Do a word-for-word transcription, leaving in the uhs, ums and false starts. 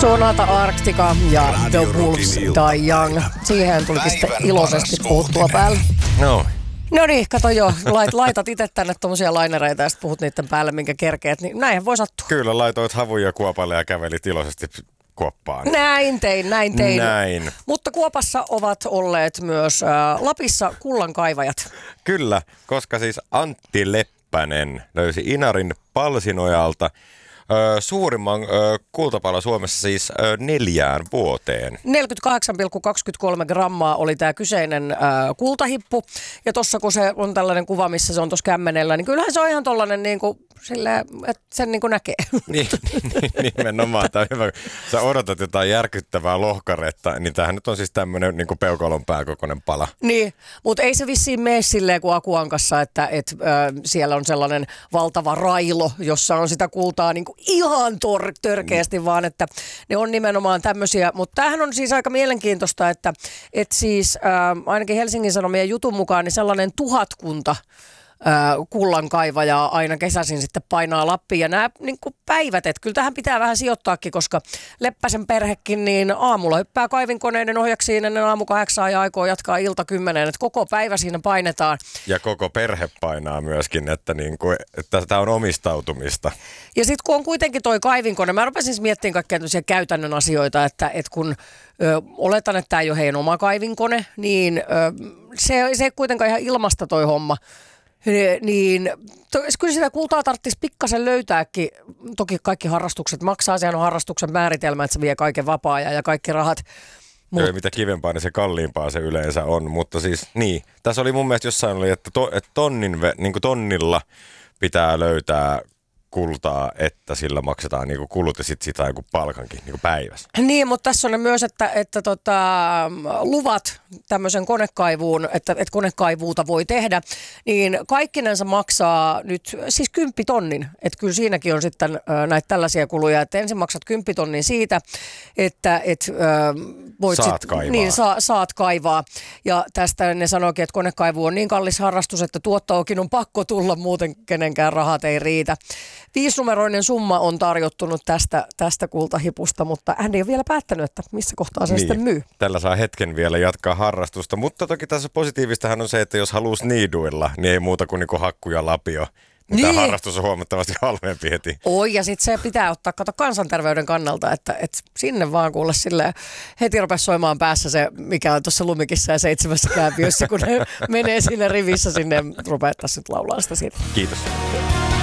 Sonata Arctica ja The Wolves Die Young. Siihen tulikin sitten iloisesti puhuttua päälle. No. No niin, kato jo, lait, laitat itse tänne tommosia lainereita ja sitten puhut niiden päälle, minkä kerkeet, niin näinhän voi sattua. Kyllä, laitoit havuja kuopalle ja kävelit iloisesti kuoppaan. Näin tein, näin tein. Näin. Mutta kuopassa ovat olleet myös äh, Lapissa kullankaivajat. Kyllä, koska siis Antti Leppänen löysi Inarin Palsinojalta Ö, suurimman ö, kultapala Suomessa siis ö, neljään vuoteen. neljäkymmentäkahdeksan pilkku kaksikymmentäkolme grammaa oli tämä kyseinen ö, kultahippu. Ja tuossa kun se on tällainen kuva, missä se on tuossa kämmenellä, niin kyllähän se on ihan tollainen niin kuin silleen, että sen niin kuin näkee. Niin, nimenomaan. Tämä on hyvä. Sä odotat jotain järkyttävää lohkaretta, niin tämähän nyt on siis tämmöinen niin kuin peukalon pääkokoinen pala. Niin, mutta ei se vissiin mene silleen kuin Akuankassa, että et, ö, siellä on sellainen valtava railo, jossa on sitä kultaa niin kuin ihan tor- törkeästi, mm. vaan että ne on nimenomaan tämmöisiä. Mutta tämähän on siis aika mielenkiintoista, että et siis äh, ainakin Helsingin Sanomien jutun mukaan niin sellainen tuhatkunta kullankaivajaa aina kesäisin sitten painaa Lappiin. Ja nämä niin kuin päivät, että kyllä tähän pitää vähän sijoittaakin, koska Leppäsen perhekin niin aamulla hyppää kaivinkoneiden ohjaksiin ennen aamu kahdeksaa ja aikoo jatkaa ilta kymmeneen, että koko päivä siinä painetaan. Ja koko perhe painaa myöskin, että, niin kuin, että tämä on omistautumista. Ja sitten kun on kuitenkin toi kaivinkone, mä rupesin siis miettimään kaikkia tämmöisiä käytännön asioita, että, että kun ö, oletan, että tämä ei ole heidän oma kaivinkone, niin ö, se, se ei kuitenkaan ihan ilmasta toi homma. Niin to, kyllä sitä kultaa tarvitsisi pikkasen löytääkin. Toki kaikki harrastukset maksaa, sehän on harrastuksen määritelmä, että se vie kaiken vapaa-ajan ja kaikki rahat. Mut. Joo, mitä kivempaa, niin se kalliimpaa se yleensä on, mutta siis niin. Tässä oli mun mielestä jossain oli, että, to, että tonnin, niin kuin tonnilla pitää löytää kultaa, että sillä maksetaan niin kuin kulut ja sitten sitä joku palkankin niin kuin päivässä. Niin, mutta tässä on myös, että, että tota, luvat tämmöisen konekaivuun, että, että konekaivuuta voi tehdä, niin kaikkinensa maksaa nyt siis kymppitonnin. Että kyllä siinäkin on sitten äh, näitä tällaisia kuluja, että ensin maksat kymppitonnin siitä, että et, äh, voit saat sit, kaivaa. Niin, sa, saat kaivaa. Ja tästä ne sanoikin, että konekaivu on niin kallis harrastus, että tuottoakin on pakko tulla, muuten kenenkään rahat ei riitä. Viisinumeroinen summa on tarjottunut tästä, tästä kultahipusta, mutta hän ei ole vielä päättänyt, että missä kohtaa se niin sitten myy. Tällä saa hetken vielä jatkaa harrastusta, mutta toki tässä positiivistahan on se, että jos haluaa sniiduilla, niin ei muuta kuin niinku hakku ja lapio. Niin. Tämä harrastus on huomattavasti halvempi heti. Oi, ja sitten se pitää ottaa kato kansanterveyden kannalta, että et sinne vaan kuule silleen, heti rupesi soimaan päässä se, mikä on tuossa Lumikissa ja seitsemässä kääpiössä, kun ne menee sinne rivissä sinne, rupeaa tässä nyt laulaa sitä siitä. Kiitos.